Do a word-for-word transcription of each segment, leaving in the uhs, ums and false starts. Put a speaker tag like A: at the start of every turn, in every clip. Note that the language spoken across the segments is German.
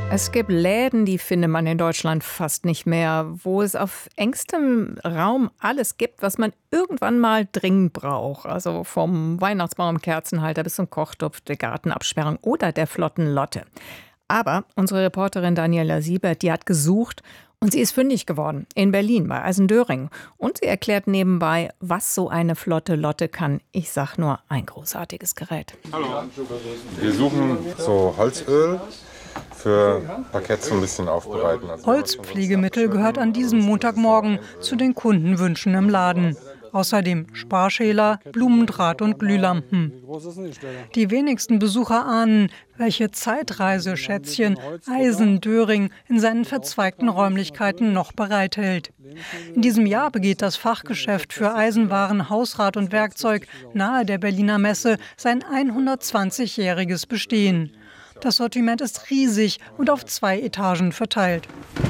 A: Es gibt Läden, die findet man in Deutschland fast nicht mehr, wo es auf engstem Raum alles gibt, was man irgendwann mal dringend braucht. Also vom Weihnachtsbaum, Kerzenhalter bis zum Kochtopf, der Gartenabsperrung oder der flotten Lotte. Aber unsere Reporterin Daniela Siebert, die hat gesucht und sie ist fündig geworden in Berlin bei Eisendöring. Und sie erklärt nebenbei, was so eine flotte Lotte kann. Ich sag nur, ein großartiges Gerät.
B: Hallo. Wir suchen so Holzöl für Parkett so ein bisschen aufbereiten. Also
C: Holzpflegemittel gehört an diesem Montagmorgen zu den Kundenwünschen im Laden. Außerdem Sparschäler, Blumendraht und Glühlampen. Die wenigsten Besucher ahnen, welche Zeitreiseschätzchen Eisendöring in seinen verzweigten Räumlichkeiten noch bereithält. In diesem Jahr begeht das Fachgeschäft für Eisenwaren, Hausrat und Werkzeug nahe der Berliner Messe sein hundertzwanzigjähriges Bestehen. Das Sortiment ist riesig und auf zwei Etagen verteilt.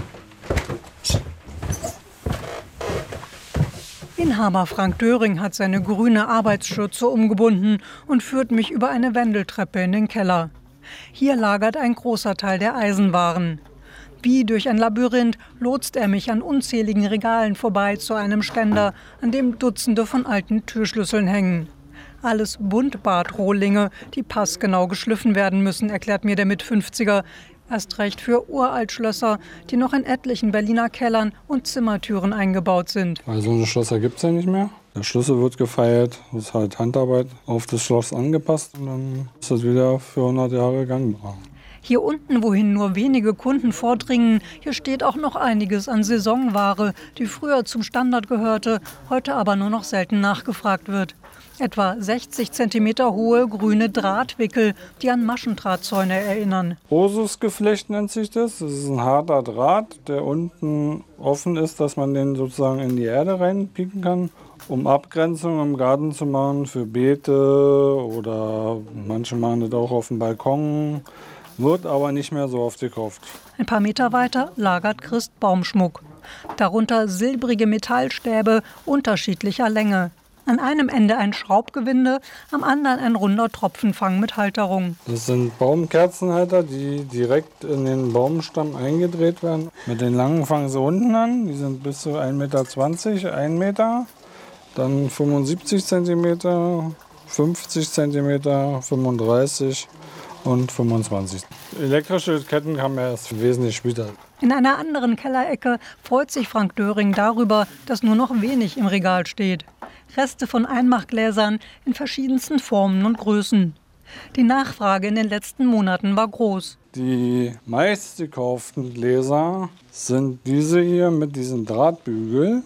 C: Inhaber Frank Döring hat seine grüne Arbeitsschürze umgebunden und führt mich über eine Wendeltreppe in den Keller. Hier lagert ein großer Teil der Eisenwaren. Wie durch ein Labyrinth lotst er mich an unzähligen Regalen vorbei zu einem Ständer, an dem Dutzende von alten Türschlüsseln hängen. Alles Buntbartrohlinge, die passgenau geschliffen werden müssen, erklärt mir der Mitfünfziger. Erst recht für Uraltschlösser, die noch in etlichen Berliner Kellern und Zimmertüren eingebaut sind.
D: Weil so eine Schlösser gibt es ja nicht mehr. Der Schlüssel wird gefeilt, das ist halt Handarbeit auf das Schloss angepasst und dann ist das wieder für hundert Jahre gangbar.
C: Hier unten, wohin nur wenige Kunden vordringen, hier steht auch noch einiges an Saisonware, die früher zum Standard gehörte, heute aber nur noch selten nachgefragt wird. Etwa sechzig Zentimeter hohe grüne Drahtwickel, die an Maschendrahtzäune erinnern.
D: Ursusgeflecht nennt sich das. Das ist ein harter Draht, der unten offen ist, dass man den sozusagen in die Erde reinpieken kann, um Abgrenzung im Garten zu machen für Beete oder manche machen das auch auf dem Balkon. Wird aber nicht mehr so oft gekauft.
C: Ein paar Meter weiter lagert Christ Baumschmuck. Darunter silbrige Metallstäbe unterschiedlicher Länge. An einem Ende ein Schraubgewinde, am anderen ein runder Tropfenfang mit Halterung.
D: Das sind Baumkerzenhalter, die direkt in den Baumstamm eingedreht werden. Mit den langen fangen sie unten an, die sind bis zu ein Meter zwanzig, ein Meter. Dann fünfundsiebzig Zentimeter, fünfzig Zentimeter, fünfunddreißig und fünfundzwanzig. Elektrische Ketten kamen erst wesentlich später.
C: In einer anderen Kellerecke freut sich Frank Döring darüber, dass nur noch wenig im Regal steht. Reste von Einmachgläsern in verschiedensten Formen und Größen. Die Nachfrage in den letzten Monaten war groß.
D: Die meistgekauften Gläser sind diese hier mit diesem Drahtbügel.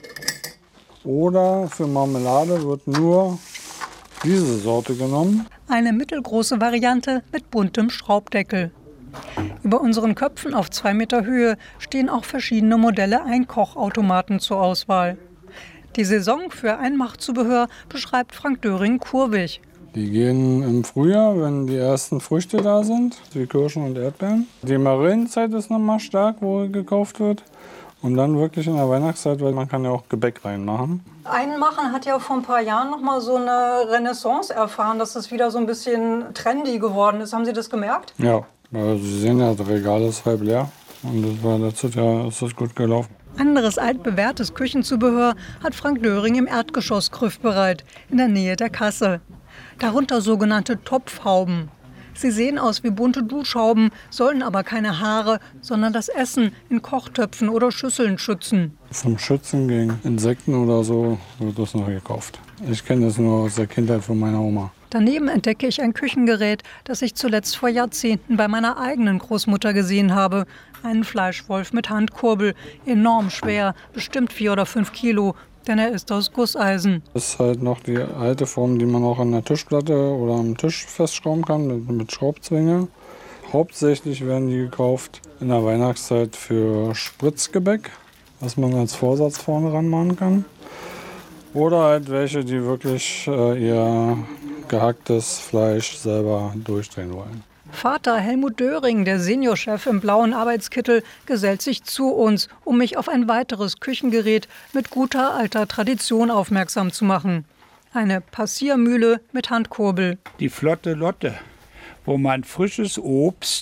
D: Oder für Marmelade wird nur diese Sorte genommen.
C: Eine mittelgroße Variante mit buntem Schraubdeckel. Über unseren Köpfen auf zwei Meter Höhe stehen auch verschiedene Modelle Einkochautomaten zur Auswahl. Die Saison für Einmachzubehör beschreibt Frank Döring kurvig.
D: Die gehen im Frühjahr, wenn die ersten Früchte da sind, wie Kirschen und Erdbeeren. Die Marillenzeit ist nochmal stark, wo gekauft wird. Und dann wirklich in der Weihnachtszeit, weil man kann ja auch Gebäck reinmachen.
C: Einmachen hat ja vor ein paar Jahren noch mal so eine Renaissance erfahren, dass es wieder so ein bisschen trendy geworden ist. Haben Sie das gemerkt?
D: Ja, also Sie sehen ja, das Regal ist halb leer. Und das war letztes Jahr ist das gut gelaufen.
C: Anderes altbewährtes Küchenzubehör hat Frank Döring im Erdgeschoss griffbereit, in der Nähe der Kasse. Darunter sogenannte Topfhauben. Sie sehen aus wie bunte Duschhauben, sollen aber keine Haare, sondern das Essen in Kochtöpfen oder Schüsseln schützen.
D: Zum Schützen gegen Insekten oder so wird das noch gekauft. Ich kenne das nur aus der Kindheit von meiner Oma.
C: Daneben entdecke ich ein Küchengerät, das ich zuletzt vor Jahrzehnten bei meiner eigenen Großmutter gesehen habe. Einen Fleischwolf mit Handkurbel, enorm schwer, bestimmt vier oder fünf Kilo, denn er ist aus Gusseisen.
D: Das ist halt noch die alte Form, die man auch an der Tischplatte oder am Tisch festschrauben kann mit, mit Schraubzwinge. Hauptsächlich werden die gekauft in der Weihnachtszeit für Spritzgebäck, was man als Vorsatz vorne ranmachen kann. Oder halt welche, die wirklich äh, ihr gehacktes Fleisch selber durchdrehen wollen.
C: Vater Helmut Döring, der Seniorchef im blauen Arbeitskittel, gesellt sich zu uns, um mich auf ein weiteres Küchengerät mit guter alter Tradition aufmerksam zu machen. Eine Passiermühle mit Handkurbel.
E: Die flotte Lotte, wo man frisches Obst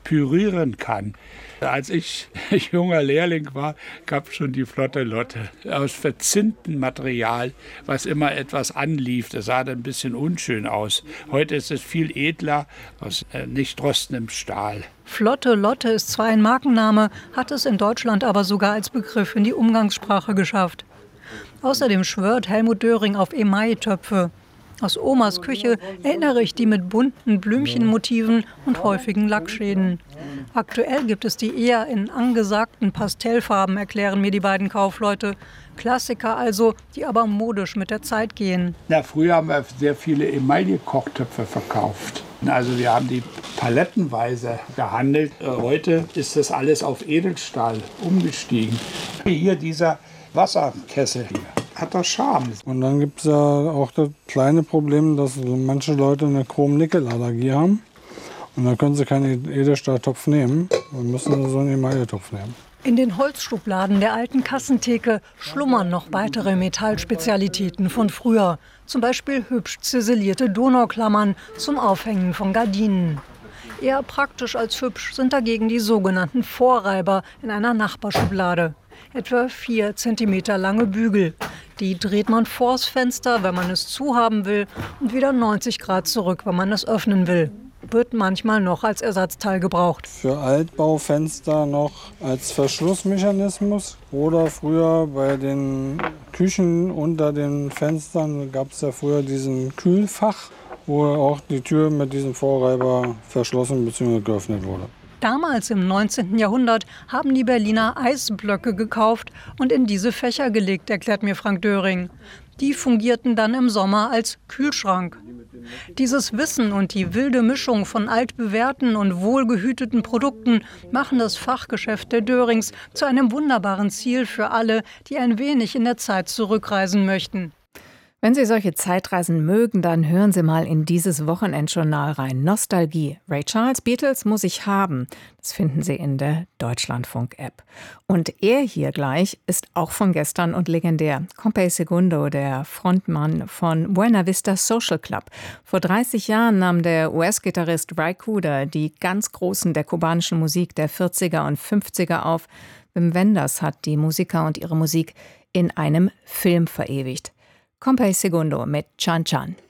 E: pürieren kann. Als ich junger Lehrling war, gab es schon die Flotte Lotte aus verzinntem Material, was immer etwas anlief. Das sah dann ein bisschen unschön aus. Heute ist es viel edler, aus äh, nicht rostendem Stahl.
C: Flotte Lotte ist zwar ein Markenname, hat es in Deutschland aber sogar als Begriff in die Umgangssprache geschafft. Außerdem schwört Helmut Döring auf Emaille-Töpfe. Aus Omas Küche erinnere ich die mit bunten Blümchenmotiven und häufigen Lackschäden. Aktuell gibt es die eher in angesagten Pastellfarben, erklären mir die beiden Kaufleute. Klassiker also, die aber modisch mit der Zeit gehen.
E: Na, früher haben wir sehr viele Emaille-Kochtöpfe verkauft. Also wir haben die palettenweise gehandelt. Heute ist das alles auf Edelstahl umgestiegen. Hier dieser Wasserkessel hier. Hat doch Charme.
D: Und dann gibt es ja auch das kleine Problem, dass manche Leute eine Chrom-Nickel-Allergie haben. Und dann können sie keinen Edelstahltopf nehmen und müssen so einen Emaille-Topf nehmen.
C: In den Holzschubladen der alten Kassentheke schlummern noch weitere Metallspezialitäten von früher. Zum Beispiel hübsch ziselierte Donauklammern zum Aufhängen von Gardinen. Eher praktisch als hübsch sind dagegen die sogenannten Vorreiber in einer Nachbarschublade. Etwa vier Zentimeter lange Bügel. Die dreht man vors Fenster, wenn man es zuhaben will, und wieder neunzig Grad zurück, wenn man es öffnen will. Wird manchmal noch als Ersatzteil gebraucht.
D: Für Altbaufenster noch als Verschlussmechanismus oder früher bei den Küchen unter den Fenstern gab es ja früher diesen Kühlfach, wo auch die Tür mit diesem Vorreiber verschlossen bzw. geöffnet wurde.
C: Damals im neunzehnten Jahrhundert haben die Berliner Eisblöcke gekauft und in diese Fächer gelegt, erklärt mir Frank Döring. Die fungierten dann im Sommer als Kühlschrank. Dieses Wissen und die wilde Mischung von altbewährten und wohlgehüteten Produkten machen das Fachgeschäft der Dörings zu einem wunderbaren Ziel für alle, die ein wenig in der Zeit zurückreisen möchten.
A: Wenn Sie solche Zeitreisen mögen, dann hören Sie mal in dieses Wochenendjournal rein. Nostalgie. Ray Charles, Beatles muss ich haben. Das finden Sie in der Deutschlandfunk-App. Und er hier gleich ist auch von gestern und legendär. Compay Segundo, der Frontmann von Buena Vista Social Club. Vor dreißig Jahren nahm der U S-Gitarrist Ry Cooder die ganz Großen der kubanischen Musik der vierziger und fünfziger auf. Wim Wenders hat die Musiker und ihre Musik in einem Film verewigt. Compay Segundo mit Chan Chan.